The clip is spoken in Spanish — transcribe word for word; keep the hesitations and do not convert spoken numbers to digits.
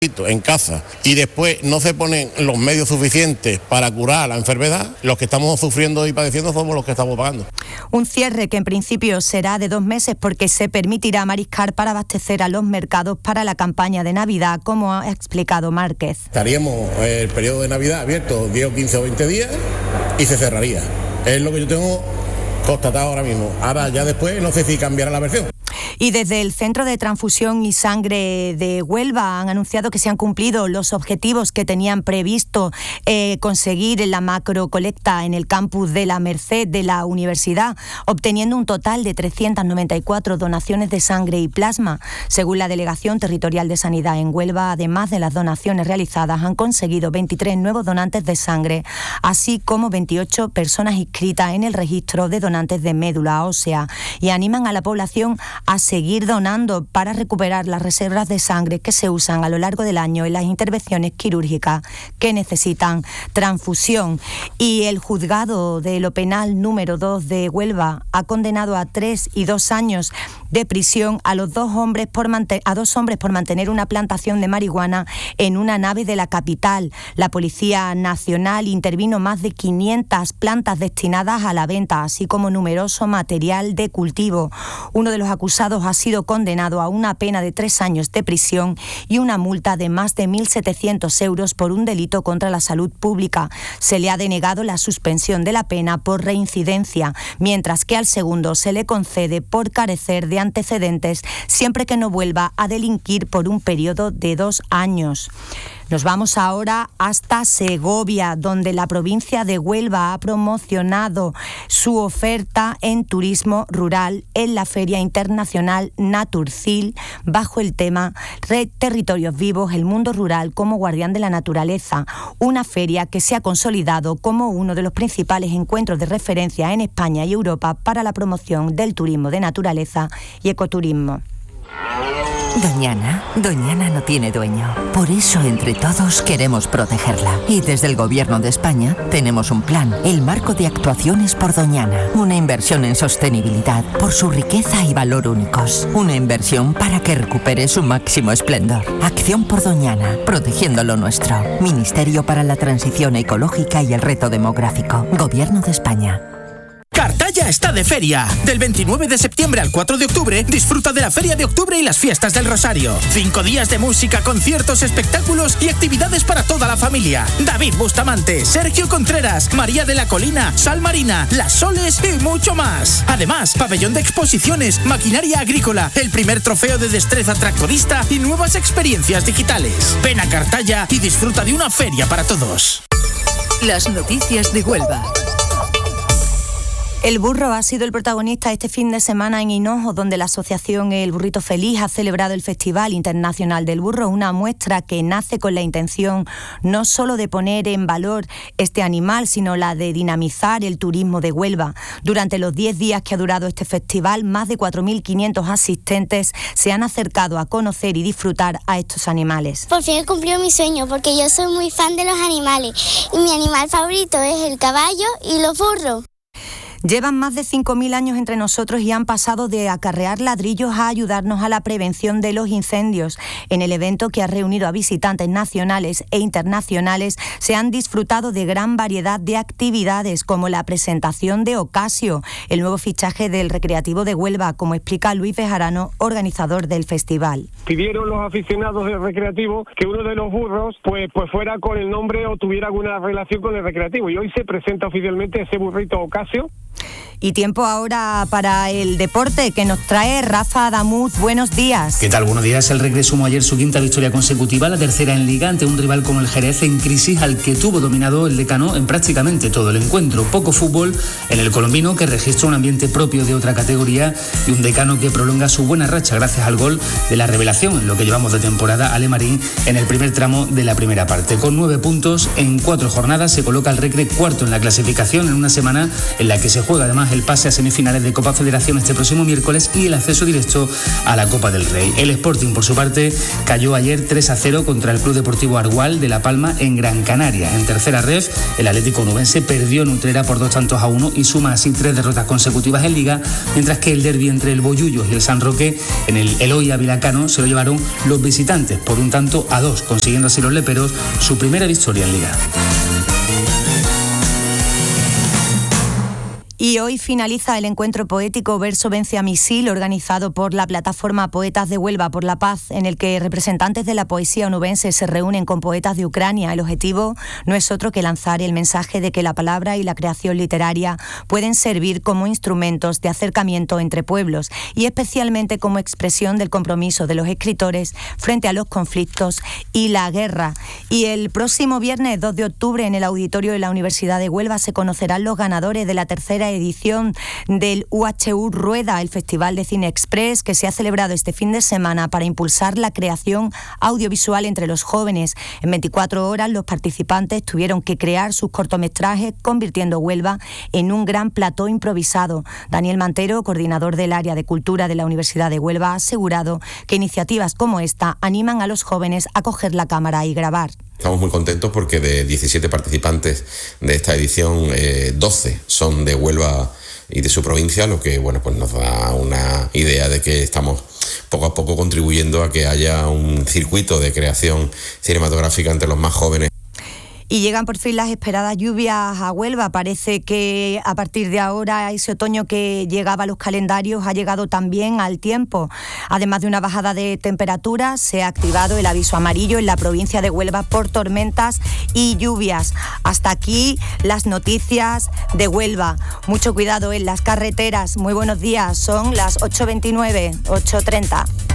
en casa y después no se ponen los medios suficientes para curar la enfermedad, los que estamos sufriendo y padeciendo somos los que estamos pagando. Un cierre que en principio será de dos meses porque se permitirá mariscar para abastecer a los mercados para la campaña de Navidad, como ha explicado Márquez. Estaríamos el periodo de Navidad abierto diez, quince o veinte días y se cerraría. Es lo que yo tengo constatado ahora mismo. Ahora ya después no sé si cambiará la versión. Y desde el Centro de Transfusión y Sangre de Huelva han anunciado que se han cumplido los objetivos que tenían previsto eh, conseguir en la macrocolecta en el campus de la Merced de la universidad, obteniendo un total de trescientas noventa y cuatro donaciones de sangre y plasma. Según la Delegación Territorial de Sanidad en Huelva, además de las donaciones realizadas, han conseguido veintitrés nuevos donantes de sangre, así como veintiocho personas inscritas en el registro de donantes de médula ósea, y animan a la población a seguir donando para recuperar las reservas de sangre que se usan a lo largo del año en las intervenciones quirúrgicas que necesitan transfusión. Y el juzgado de lo penal número dos de Huelva ha condenado a tres y dos años de prisión a los dos hombres por manten- a dos hombres por mantener una plantación de marihuana en una nave de la capital. La Policía Nacional intervino más de quinientas plantas destinadas a la venta, así como numeroso material de cultivo. Uno de los acusados ha sido condenado a una pena de tres años de prisión y una multa de más de mil setecientos euros por un delito contra la salud pública. Se le ha denegado la suspensión de la pena por reincidencia, mientras que al segundo se le concede por carecer de antecedentes siempre que no vuelva a delinquir por un periodo de dos años. Nos vamos ahora hasta Segovia, donde la provincia de Huelva ha promocionado su oferta en turismo rural en la Feria Internacional Naturcil bajo el tema Red Territorios Vivos, el mundo rural como guardián de la naturaleza, una feria que se ha consolidado como uno de los principales encuentros de referencia en España y Europa para la promoción del turismo de naturaleza y ecoturismo. Doñana, Doñana no tiene dueño. Por eso, entre todos, queremos protegerla. Y desde el Gobierno de España tenemos un plan, el Marco de Actuaciones por Doñana. Una inversión en sostenibilidad por su riqueza y valor únicos. Una inversión para que recupere su máximo esplendor. Acción por Doñana, protegiendo lo nuestro. Ministerio para la Transición Ecológica y el Reto Demográfico. Gobierno de España. Cartaya está de feria. Del veintinueve de septiembre al cuatro de octubre, disfruta de la Feria de Octubre y las Fiestas del Rosario. Cinco días de música, conciertos, espectáculos y actividades para toda la familia. David Bustamante, Sergio Contreras, María de la Colina, Sal Marina, Las Soles y mucho más. Además, pabellón de exposiciones, maquinaria agrícola, el primer trofeo de destreza tractorista y nuevas experiencias digitales. Ven a Cartaya y disfruta de una feria para todos. Las noticias de Huelva. El burro ha sido el protagonista este fin de semana en Hinojo, donde la asociación El Burrito Feliz ha celebrado el Festival Internacional del Burro, una muestra que nace con la intención no solo de poner en valor este animal, sino la de dinamizar el turismo de Huelva. Durante los diez días que ha durado este festival, más de cuatro mil quinientos asistentes se han acercado a conocer y disfrutar a estos animales. Por fin he cumplido mi sueño, porque yo soy muy fan de los animales y mi animal favorito es el caballo y los burros. Llevan más de cinco mil años entre nosotros y han pasado de acarrear ladrillos a ayudarnos a la prevención de los incendios. En el evento, que ha reunido a visitantes nacionales e internacionales, se han disfrutado de gran variedad de actividades, como la presentación de Ocasio, el nuevo fichaje del Recreativo de Huelva, como explica Luis Bejarano, organizador del festival. Pidieron los aficionados del Recreativo que uno de los burros pues, pues fuera con el nombre o tuviera alguna relación con el Recreativo, y hoy se presenta oficialmente ese burrito Ocasio. Y tiempo ahora para el deporte que nos trae Rafa Adamuz. Buenos días. ¿Qué tal? Buenos días. El Recre sumó ayer su quinta victoria consecutiva, la tercera en Liga, ante un rival como el Jerez en crisis, al que tuvo dominado el decano en prácticamente todo el encuentro. Poco fútbol en el colombino, que registra un ambiente propio de otra categoría, y un decano que prolonga su buena racha gracias al gol de la revelación en lo que llevamos de temporada, Ale Marín, en el primer tramo de la primera parte. Con nueve puntos en cuatro jornadas se coloca el Recre cuarto en la clasificación, en una semana en la que se Se juega además el pase a semifinales de Copa Federación este próximo miércoles y el acceso directo a la Copa del Rey. El Sporting, por su parte, cayó ayer tres a cero contra el Club Deportivo Argual de La Palma en Gran Canaria. En tercera ref, el Atlético Onubense perdió en Utrera por dos tantos a uno y suma así tres derrotas consecutivas en Liga, mientras que el derbi entre el Bollullos y el San Roque en el Eloy Avilacano se lo llevaron los visitantes por un tanto a dos, consiguiendo así los leperos su primera victoria en Liga. Y hoy finaliza el encuentro poético Verso Vence a Misil, organizado por la plataforma Poetas de Huelva por la Paz, en el que representantes de la poesía onubense se reúnen con poetas de Ucrania. El objetivo no es otro que lanzar el mensaje de que la palabra y la creación literaria pueden servir como instrumentos de acercamiento entre pueblos y especialmente como expresión del compromiso de los escritores frente a los conflictos y la guerra. Y el próximo viernes dos de octubre en el auditorio de la Universidad de Huelva se conocerán los ganadores de la tercera edición del U H U Rueda, el Festival de Cine Express, que se ha celebrado este fin de semana para impulsar la creación audiovisual entre los jóvenes. En veinticuatro horas los participantes tuvieron que crear sus cortometrajes, convirtiendo Huelva en un gran plató improvisado. Daniel Mantero, coordinador del área de cultura de la Universidad de Huelva, ha asegurado que iniciativas como esta animan a los jóvenes a coger la cámara y grabar. Estamos muy contentos porque de diecisiete participantes de esta edición, eh, doce son de Huelva y de su provincia, lo que bueno, pues nos da una idea de que estamos poco a poco contribuyendo a que haya un circuito de creación cinematográfica entre los más jóvenes. Y llegan por fin las esperadas lluvias a Huelva. Parece que a partir de ahora ese otoño que llegaba a los calendarios ha llegado también al tiempo. Además de una bajada de temperatura, se ha activado el aviso amarillo en la provincia de Huelva por tormentas y lluvias. Hasta aquí las noticias de Huelva. Mucho cuidado en las carreteras. Muy buenos días. Son las ocho veintinueve, ocho treinta.